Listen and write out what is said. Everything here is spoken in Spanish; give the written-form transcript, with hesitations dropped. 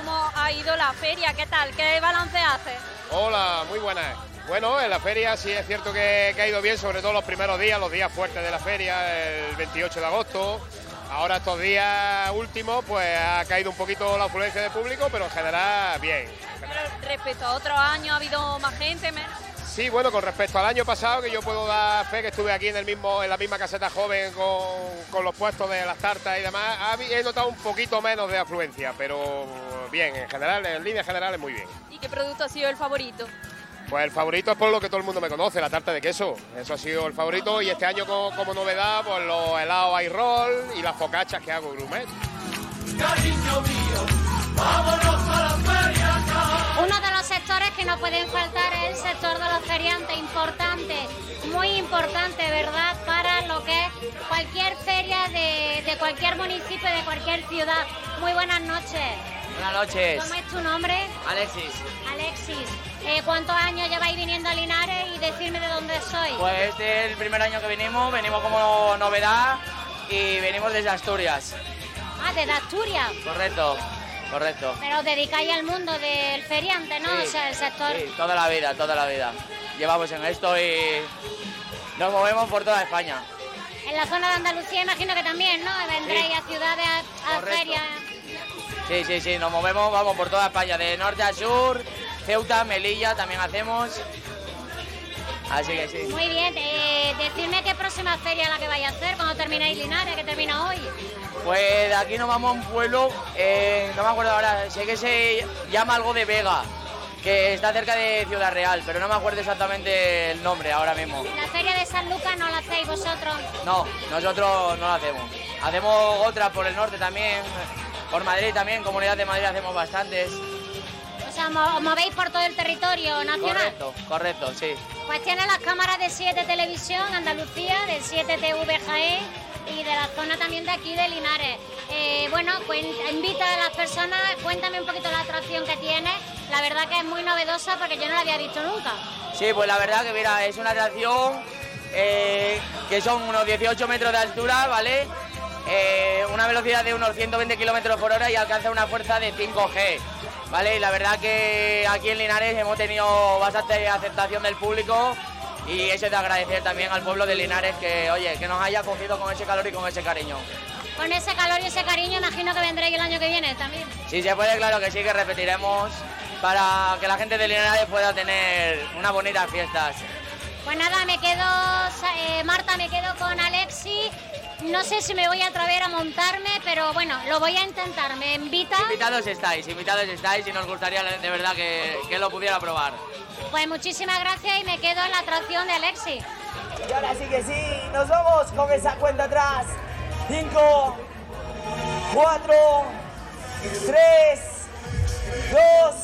cómo ha ido la feria. ¿Qué tal? ¿Qué balance hace? Hola, muy buenas. Bueno, en la feria sí es cierto que ha ido bien, sobre todo los primeros días, los días fuertes de la feria, el 28 de agosto. Ahora estos días últimos pues ha caído un poquito la afluencia de público, pero en general bien. Pero respecto a otros años, ¿ha habido más gente, menos? Sí, bueno, con respecto al año pasado, que yo puedo dar fe que estuve aquí en la misma caseta joven con los puestos de las tartas y demás, he notado un poquito menos de afluencia, pero bien, en general, en líneas generales muy bien. ¿Y qué producto ha sido el favorito? Pues el favorito es por lo que todo el mundo me conoce, la tarta de queso. Eso ha sido el favorito y este año como novedad, pues los helados ice roll y las focachas que hago gourmet. Cariño mío, vámonos a la feria. Uno de los sectores que no pueden faltar es el sector de los feriantes, importante, muy importante, ¿verdad?, para lo que es cualquier feria de cualquier municipio, de cualquier ciudad. Muy buenas noches. Buenas noches. ¿Cómo es tu nombre? Alexis. Alexis. ¿Cuántos años lleváis viniendo a Linares y decirme de dónde sois? Pues este es el primer año que venimos como novedad y venimos desde Asturias. Ah, desde Asturias. Correcto. Pero os dedicáis al mundo del feriante, ¿no? Sí, O sea, el sector... Sí, toda la vida. Llevamos en esto y nos movemos por toda España. En la zona de Andalucía imagino que también, ¿no? Vendréis Sí. a ciudades, a Correcto. ferias... Sí, nos movemos, vamos por toda España, de norte a sur, Ceuta, Melilla también hacemos. Así que sí. Muy bien, decidme qué próxima feria es la que vais a hacer cuando termináis Linares, que termina hoy. Pues de aquí nos vamos a un pueblo, no me acuerdo ahora, sé que se llama algo de Vega, que está cerca de Ciudad Real, pero no me acuerdo exactamente el nombre ahora mismo. La feria de San Lucas no la hacéis vosotros. No, nosotros no la hacemos. Hacemos otras por el norte también, por Madrid también, Comunidad de Madrid hacemos bastantes. O sea, os movéis por todo el territorio nacional. Correcto, sí. Pues tiene las cámaras de 7 Televisión, Andalucía, del 7 TV Jaén y de la zona también de aquí de Linares. Bueno, pues invita a las personas, cuéntame un poquito la atracción que tiene. La verdad que es muy novedosa porque yo no la había visto nunca. Sí, pues la verdad que mira, es una atracción que son unos 18 metros de altura, ¿vale? Una velocidad de unos 120 kilómetros por hora y alcanza una fuerza de 5G, ¿vale? Y la verdad que aquí en Linares hemos tenido bastante aceptación del público y eso es de agradecer también al pueblo de Linares que, oye, que nos haya acogido con ese calor y con ese cariño. Con ese calor y ese cariño imagino que vendréis el año que viene también. Si se puede, claro que sí, que repetiremos para que la gente de Linares pueda tener unas bonitas fiestas. Pues nada, Marta, me quedo con Alexis. No sé si me voy a atrever a montarme, pero bueno, lo voy a intentar. ¿Me invitas? Invitados estáis y nos gustaría de verdad que lo pudiera probar. Pues muchísimas gracias y me quedo en la atracción de Alexis. Y ahora sí que sí, nos vamos con esa cuenta atrás. 5, 4, 3, 2,